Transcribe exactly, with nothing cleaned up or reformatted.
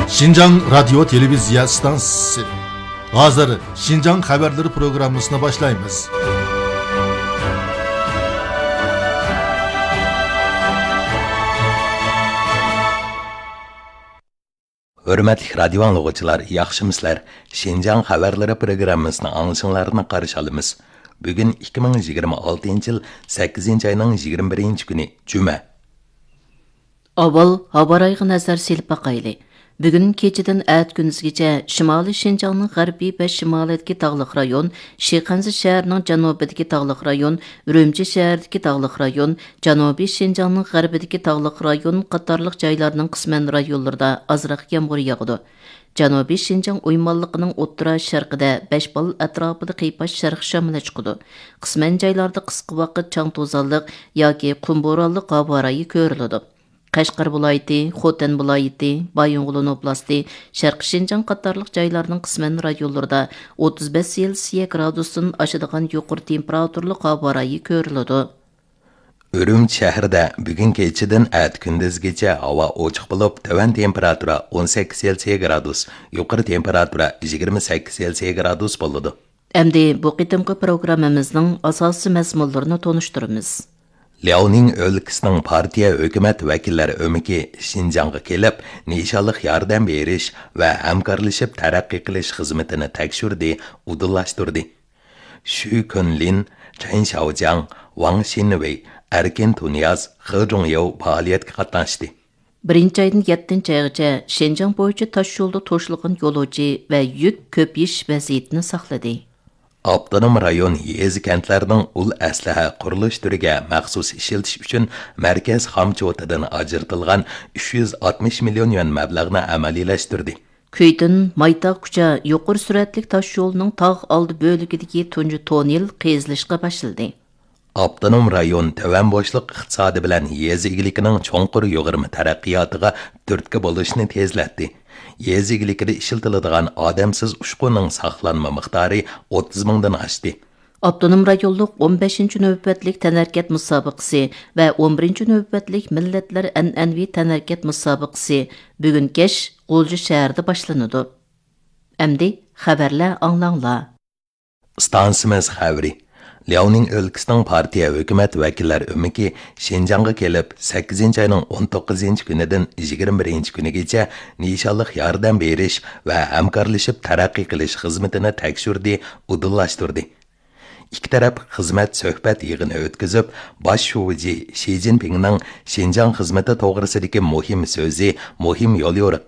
Şinjan Radyo Televizya Stansiyası. Hazır Şinjan Haberleri programmasına başlayınız. Hürmetli radyo anlıqçılar, yaxşımıslar. Şinjan Haberleri programmasını anlaşınlarına qarşı alımız. Bugün ikki ming yigirma oltinchi yıl sakkizinchi ayning yigirma birinchi kuni Cuma. Avval havo rayığı nazar silip baqaylı. Bugün keçiden ət gündüzgece Şimali Şinjanның g'arbiy va shimolidagi tog'liq rayon, Şixanzi shahrining janubidagi tog'liq rayon, Urumchi shahridagi tog'liq rayon, Janubiy Şinjanның g'arbidagi tog'liq rayon qatorliq joylarning qisman rayonlarida ozroq yomg'ir yog'di. Janubiy Şinjan uymonligining o'ttira sharqida besh bal atrofida qiypash sharq shamoli chiqdi. Qisman joylarda qisqa vaqt chang to'zonliq yoki qum bo'ronli havo rayi ko'riladi. Qashqar viloyati, Xotan viloyati, Bayonqulon oblasti, Sharq Şinjan qatorliq joylarning qisman rayonlarida o'ttiz besh Selsiya gradusdan oshadigan yuqori temperaturli havo rayi ko'riladi. Urumchi shahrida bugun kechidan at kunduzgacha havo ochiq bo'lib, tovan temperatura o'n sakkiz Selsiya gradus, yuqori temperatura yigirma sakkiz Selsiya gradus bo'ladi. Endi bu qitimqi programmamizning asosiy mazmunlarini tonishtiramiz. Liaoning o'lkasining partiya hukumat vakillari o'miki Şinjanga kelib, nishonliq yordam berish va hamkorlashib taraqqiy qilish xizmatini tekshirdi, udillashtirdi. Shu kunlin, Chen Xiaojiang, Wang Xinwei, Erkin Tunyaz, He Zhongyou faoliyatga qatnashdi. Birinchi aydan yettinchi oygacha Şinjan bo'yicha tosh yo'lda to'shilgan yo'lovchi va yuk ko'payish vaziyatini saqladi. Abdunum rayon yezi kentlərinin ul əslaha quruluş türüge məxsus işiltiş üçün mərkəz xamçotadan ajırtılğan uch yuz oltmish milyon yuan məbləğini əməliləşdirdi. Kuydan Maytaq kucha yuqori suratlik tosh yo'lining tog' oldi bo'ligidagi tunji tonel qezilishga başladı. Abdunum rayon töven boşluq iqtisadi bilan yezi igilikining cho'nqur yo'g'irma taraqqiyotiga turtki bo'lishni tezlatdi. Yezi igilikida ishiltiladigan odamsiz ushquning saqlanma miqdori o'ttiz mingdan oshdi. Abdunum rayonluq o'n beshinchi navbatlik tanarkat musobaqasi va o'n birinchi navbatlik millatlar an'anaviy tanarkat musobaqasi bugun kech G'o'lji shahrida boshlanadi. Endi xabarlar anglanglar. Stansimiz xabari. Liaoning o'lkasining partiya hukumat vakillari o'miki Şinjanga kelib, sakkizinchi ayning o'n to'qqizinchi kunidan yigirma birinchi kunigacha nishonliq yordam berish va hamkorlashib taraqqiy qilish xizmatini tekshirdi, udillashtirdi. Ikki taraf xizmat suhbat yig'ini o'tkazib, bosh shuvuji Shi Jinpingning Şinjan xizmati to'g'risidagi muhim so'zi, muhim yo'l yo'riq